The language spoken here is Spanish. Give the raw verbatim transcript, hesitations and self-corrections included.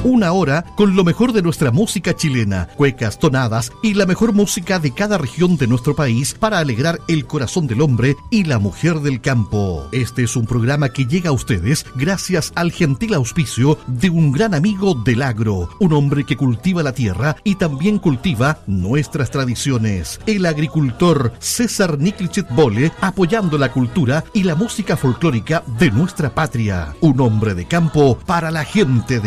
Una hora con lo mejor de nuestra música chilena, cuecas, tonadas y la mejor música de cada región de nuestro país para alegrar el corazón del hombre y la mujer del campo. Este es un programa que llega a ustedes gracias al gentil auspicio de un gran amigo del agro, un hombre que cultiva la tierra y también cultiva nuestras tradiciones. El agricultor César Niklichet Bole, apoyando la cultura y la música folclórica de nuestra patria. Un hombre de campo para la gente de